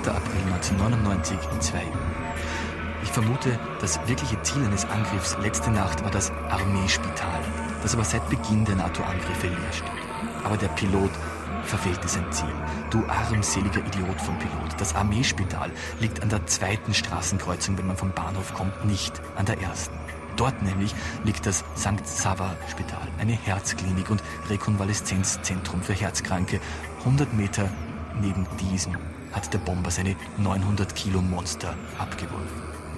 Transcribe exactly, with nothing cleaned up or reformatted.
zweiter April neunzehnhundertneunundneunzig, zwei Uhr. Ich vermute, das wirkliche Ziel eines Angriffs letzte Nacht war das Armeespital, das aber seit Beginn der NATO-Angriffe leer steht. Aber der Pilot verfehlte sein Ziel. Du armseliger Idiot vom Pilot. Das Armeespital liegt an der zweiten Straßenkreuzung, wenn man vom Bahnhof kommt, nicht an der ersten. Dort nämlich liegt das Sankt Sava-Spital, eine Herzklinik und Rekonvaleszenzzentrum für Herzkranke. hundert Meter neben diesem hat der Bomber seine neunhundert Kilo Monster abgeworfen.